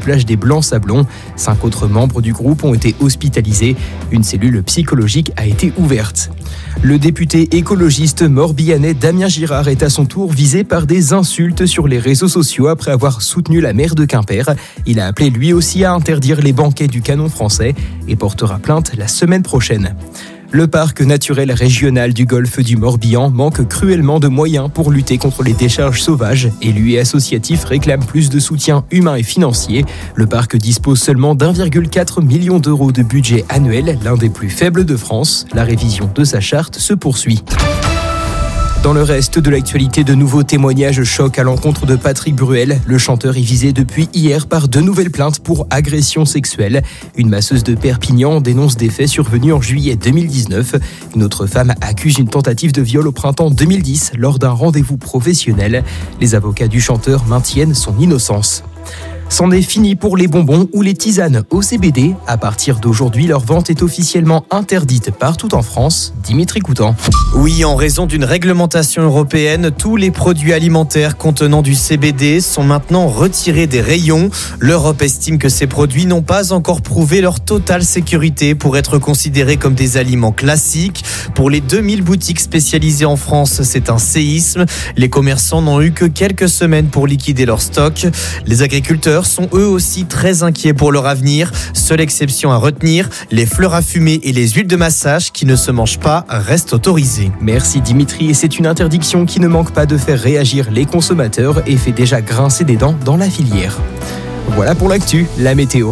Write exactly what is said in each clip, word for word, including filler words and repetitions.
plage des Blancs-Sablons. Cinq autres membres du groupe ont été hospitalisés. Une cellule psychologique a été ouverte. Le député écologiste morbihanais Damien Girard est à son tour visé par des insultes sur les réseaux sociaux après avoir soutenu la maire de Quimper. Il a appelé lui aussi à interdire les banquets du Canon français et portera plainte la semaine prochaine. Le parc naturel régional du golfe du Morbihan manque cruellement de moyens pour lutter contre les décharges sauvages. Élus et associatifs réclament plus de soutien humain et financier. Le parc dispose seulement d'un virgule quatre million d'euros de budget annuel, l'un des plus faibles de France. La révision de sa charte se poursuit. Dans le reste de l'actualité, de nouveaux témoignages choquent à l'encontre de Patrick Bruel. Le chanteur est visé depuis hier par deux nouvelles plaintes pour agression sexuelle. Une masseuse de Perpignan dénonce des faits survenus en juillet deux mille dix-neuf. Une autre femme accuse une tentative de viol au printemps deux mille dix lors d'un rendez-vous professionnel. Les avocats du chanteur maintiennent son innocence. C'en est fini pour les bonbons ou les tisanes au C B D. À partir d'aujourd'hui, leur vente est officiellement interdite partout en France. Dimitri Coutan. Oui, en raison d'une réglementation européenne, tous les produits alimentaires contenant du C B D sont maintenant retirés des rayons. L'Europe estime que ces produits n'ont pas encore prouvé leur totale sécurité pour être considérés comme des aliments classiques. Pour les deux mille boutiques spécialisées en France, c'est un séisme. Les commerçants n'ont eu que quelques semaines pour liquider leur stock. Les agriculteurs sont eux aussi très inquiets pour leur avenir. Seule exception à retenir, les fleurs à fumer et les huiles de massage qui ne se mangent pas restent autorisées. Merci Dimitri, et c'est une interdiction qui ne manque pas de faire réagir les consommateurs et fait déjà grincer des dents dans la filière. Voilà pour l'actu, la météo.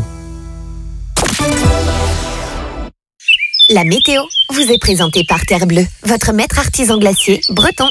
La météo vous est présentée par Terre Bleue, votre maître artisan glacier breton.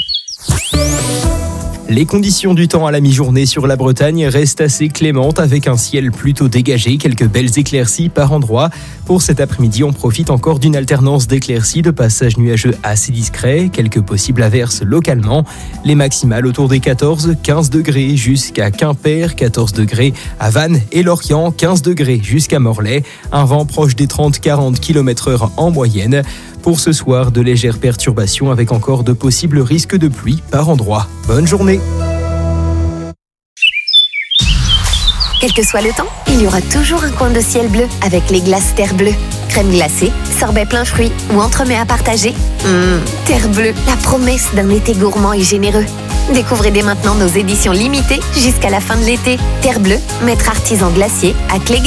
Les conditions du temps à la mi-journée sur la Bretagne restent assez clémentes avec un ciel plutôt dégagé, quelques belles éclaircies par endroits. Pour cet après-midi, on profite encore d'une alternance d'éclaircies, de passages nuageux assez discrets, quelques possibles averses localement. Les maximales autour des quatorze, quinze degrés jusqu'à Quimper, quatorze degrés à Vannes et Lorient, quinze degrés jusqu'à Morlaix. Un vent proche des trente à quarante kilomètres heure en moyenne. Pour ce soir, de légères perturbations avec encore de possibles risques de pluie par endroits. Bonne journée. Quel que soit le temps, il y aura toujours un coin de ciel bleu avec les glaces Terre Bleue. Crème glacée, sorbet plein fruits ou entremets à partager. Mmh, Terre Bleue, la promesse d'un été gourmand et généreux. Découvrez dès maintenant nos éditions limitées jusqu'à la fin de l'été. Terre Bleue, maître artisan glacier à Clé.